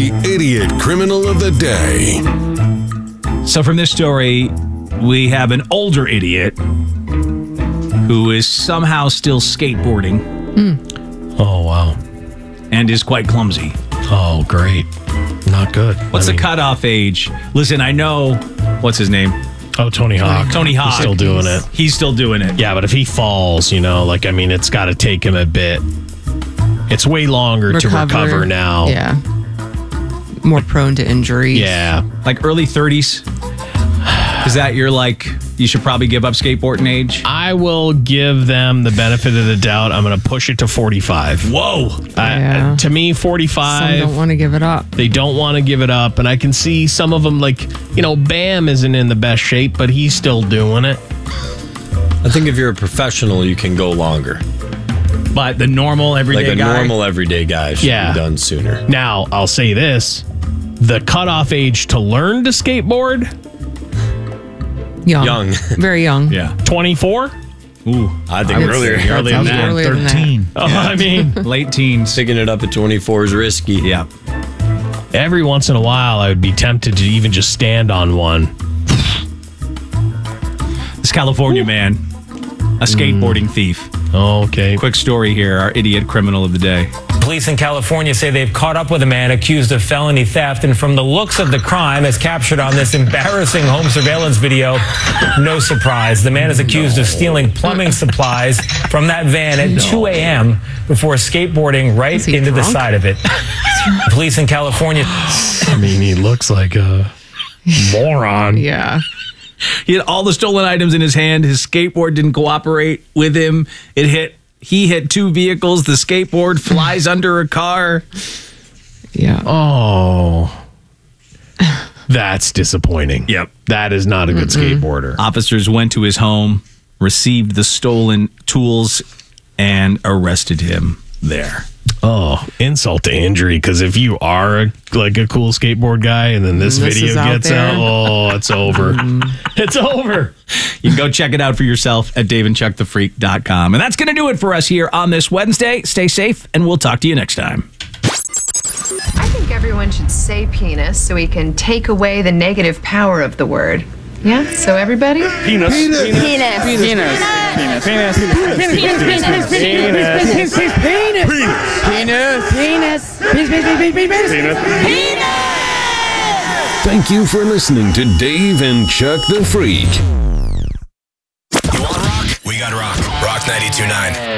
the Idiot Criminal of the Day. So from this story, we have an older idiot who is somehow still skateboarding. Oh, wow. And is quite clumsy. Oh, great. Not good. What's the cutoff age? Listen, I know, what's his name? Oh, Tony Hawk. Tony Hawk. He's still doing it. He's still doing it. Yeah, but if he falls, it's got to take him a bit. It's way longer to recover now. Yeah. More prone to injuries. Yeah. Like early 30s? Is that you should probably give up skateboarding age? I will give them the benefit of the doubt. I'm going to push it to 45. Whoa. Yeah. To me, 45. Some don't want to give it up. They don't want to give it up. And I can see some of them, Bam isn't in the best shape, but he's still doing it. I think if you're a professional, you can go longer. But the normal everyday guy? Normal everyday guy should be done sooner. Now, I'll say this. The cutoff age to learn to skateboard? Young. Very young. Yeah. 24? Ooh. I think earlier than that. Earlier than 13. Oh, I mean, late teens. Picking it up at 24 is risky. Yeah. Every once in a while, I would be tempted to even just stand on one. This California man, a skateboarding thief. Oh, okay. Quick story here, our idiot criminal of the day. Police in California say they've caught up with a man accused of felony theft, and from the looks of the crime as captured on this embarrassing home surveillance video, no surprise. The man is accused of stealing plumbing supplies from that van at 2 a.m. before skateboarding right into the side of it. Police in California... I mean, he looks like a moron. Yeah. He had all the stolen items in his hand. His skateboard didn't cooperate with him. He hit two vehicles. The skateboard flies under a car. Yeah. Oh. That's disappointing. Yep. That is not a good skateboarder. Officers went to his home, received the stolen tools, and arrested him there. Oh, insult to injury. Because if you are a cool skateboard guy and then this video gets out, it's over. It's over. You can go check it out for yourself at daveandchuckthefreak.com. And that's going to do it for us here on this Wednesday. Stay safe, and we'll talk to you next time. I think everyone should say penis so we can take away the negative power of the word. Yeah? So everybody? Penis. Penis. Penis. Penis. Penis. Penis. Penis. Penis. Penis. Penis. Penis. Thank you for listening to Dave and Chuck the Freak. You want rock? We got rock. Rock 92.9.